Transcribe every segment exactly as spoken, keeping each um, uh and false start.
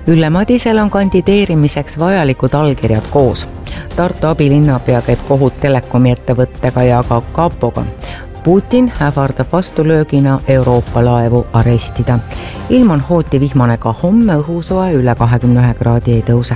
Ülle Madisel on kandideerimiseks vajalikud allkirjad koos. Tartu abilinnapea käib kohut telekomi ettevõttega ja ka kapoga. Putin ähvardab vastulöögina Euroopa laevu arestida. Ilm on hooti vihmane ka homme, õhusoe üle kahekümne ühe kraadi ei tõuse.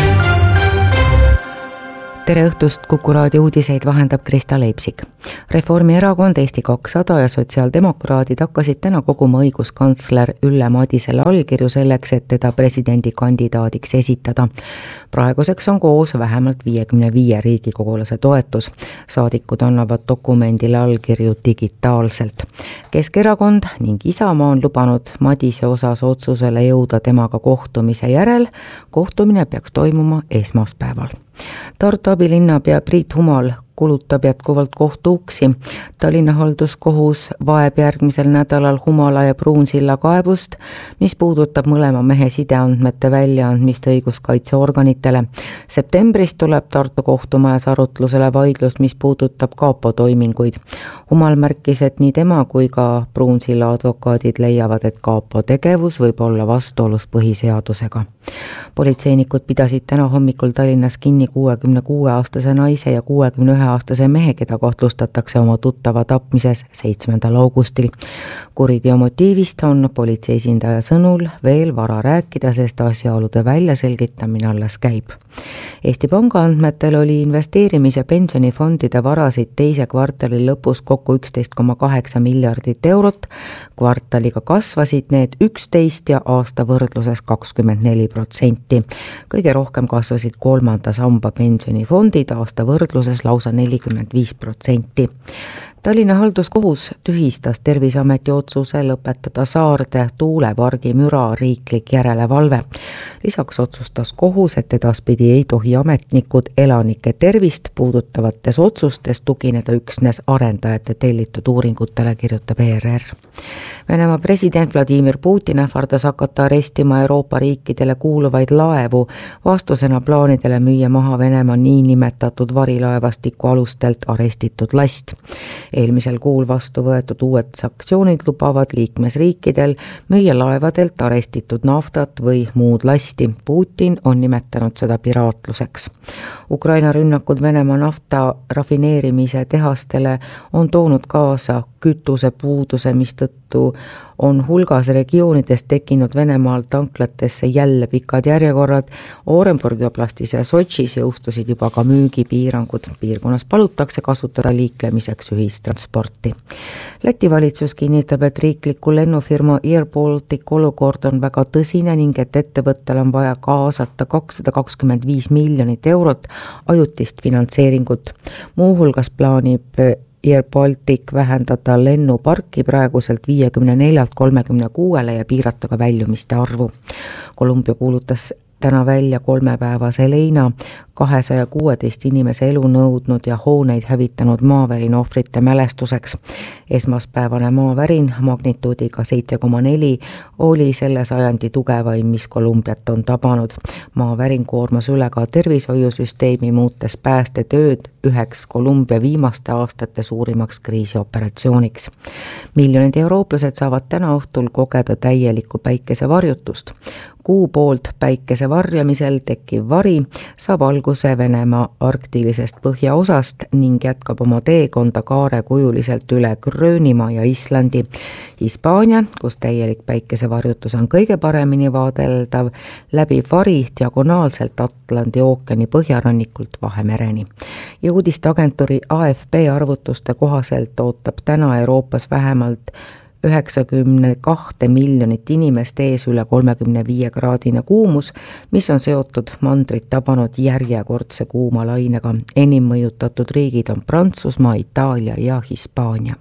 Tere õhtust, Kuku raadio uudiseid vahendab Krista Leipsik. Reformierakond, Eesti kakssada ja sotsiaaldemokraadid hakkasid täna koguma õiguskantsler Ülle Madisele allkirju selleks, et teda presidendikandidaadiks esitada. Praeguseks on koos vähemalt viiekümne viie riigikogulase toetus. Saadikud annavad dokumendile allkirju digitaalselt. Keskerakond ning Isamaa on lubanud Madise osas otsusele jõuda temaga kohtumise järel. Kohtumine peaks toimuma esmaspäeval. Tartu abilinnapea Priit Humal kulutab jätkuvalt kohtu uksi. Tallinna halduskohus vaeb järgmisel nädalal Humala ja Pruunsilla kaebust, mis puudutab mõlema mehe sideandmete väljaandmist õiguskaitseorganitele. Septembris tuleb Tartu kohtumajas arutlusele vaidlus, mis puudutab kapo toiminguid. Humal märkis, et nii tema kui ka Pruunsilla advokaadid leiavad, et kapo tegevus võib olla vastuolus põhiseadusega. Politseinikud pidasid täna hommikul Tallinnas kinni kuuekümne kuue aastase naise ja kuuekümne ühe aastase mehe, keda kahtlustatakse oma tuttava tapmises seitsmendal augustil. Kuriteo motiivist on politsei esindaja sõnul veel vara rääkida, sest asjaolude väljaselgitamine alles käib. Eesti Panga andmetel oli investeerimis- ja pensionifondide varasid teise kvartali lõpus kokku üksteist koma kaheksa miljardit eurot. Kvartaliga kasvasid need üksteist ja aasta võrdluses kakskümmend neli protsenti. Kõige rohkem kasvasid kolmanda samba pensionifondid, aasta võrdluses lausa nelikümmend viis protsenti. Tallinna halduskohus tühistas Terviseameti otsuse lõpetada Saarde tuulepargi müra riiklik järelevalve. Lisaks otsustas kohus, et edaspidi ei tohi ametnikud elanike tervist puudutavates otsustes tugineda üksnes arendajate tellitud uuringutele, kirjutab E R R. Venemaa president Vladimir Putin ähvardas hakata arestima Euroopa riikidele kuuluvaid laevu vastusena plaanidele müüa maha Venemaa niinimetatud varilaevastiku alustelt arestitud last. Eelmisel kuul vastu võetud uued sanktsioonid lubavad liikmesriikidel müüa laevadelt arestitud naftat või muud lasti. Putin on nimetanud seda piraatluseks. Ukraina rünnakud Venemaa nafta rafineerimise tehastele on toonud kaasa kütuse puuduse, mistõttu on hulgas regioonides tekkinud Venemaal tanklatesse jälle pikad järjekorrad. Orenburgi oblastis ja Sotšis jõustusid juba ka müügipiirangud. Piirkonnas palutakse kasutada liiklemiseks ühistransporti. Läti valitsus kinnitab, et riikliku lennufirma Air Baltic olukord on väga tõsine ning et ettevõttel on vaja kaasata kakssada kakskümmend viis miljonit eurot ajutist finantseeringut. Muuhulgas plaanib Air Baltic vähendada lennuparki praeguselt viiekümne neljalt kolmekümne kuuele ja piirata ka väljumiste arvu. Kolumbia kuulutas täna välja kolmepäevase leina kahesaja kuueteist inimese elu nõudnud ja hooneid hävitanud maavärin ohvrite mälestuseks. Esmaspäevane maavärin magnituudiga seitse koma neli oli selle sajandi tugevaim, mis Kolumbiat on tabanud. Maavärin koormas üle ka tervishoiusüsteemi, muutes päästetööd üheks Kolumbia viimaste aastate suurimaks kriisioperatsiooniks. Miljonid eurooplased saavad täna õhtul kogeda täielikku päikesevarjutust. Kuu poolt päikese varjamisel tekkiv vari saab alguse Venemaa arktilisest põhjaosast ning jätkab oma teekonda kaarekujuliselt üle Gröönimaa ja Islandi. Hispaania, kus täielik päikesevarjutus on kõige paremini vaadeldav, läbib vari diagonaalselt Atlandi ookeani põhjarannikult Vahemereni. Ja uudisteagentuuri A F P arvutuste kohaselt ootab täna Euroopas vähemalt üheksakümmend kaks miljonit inimest ees üle kolmekümne viie kraadine kuumus, mis on seotud mandrit tabanud järjekordse kuuma lainega. Enim mõjutatud riigid on Prantsusmaa, Itaalia ja Hispaania.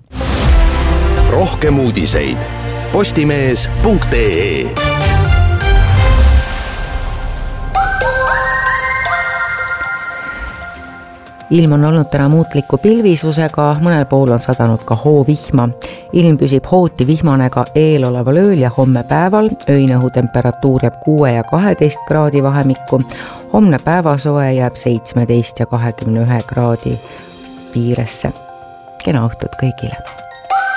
Rohkem uudiseid postimees punkt ee. Ilm on olnud täna muutliku pilvisusega, mõnel pool on sadanud ka hoovihma. Ilm püsib hooti vihmane ka eeloleval ööl ja homme päeval. Öine õhutemperatuur jääb kuue ja kaheteist kraadi vahemikku. Homne päevasoe jääb seitsmeteist ja kahekümne ühe kraadi piiresse. Kena õhtut kõigile!